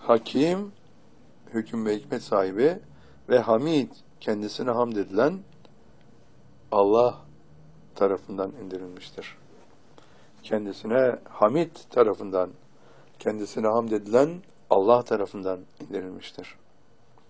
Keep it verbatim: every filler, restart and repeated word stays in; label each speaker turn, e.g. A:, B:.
A: Hakim, hüküm ve hikmet sahibi ve Hamid, kendisine hamd edilen Allah tarafından indirilmiştir. Kendisine Hamid tarafından, kendisine hamd edilen Allah tarafından indirilmiştir.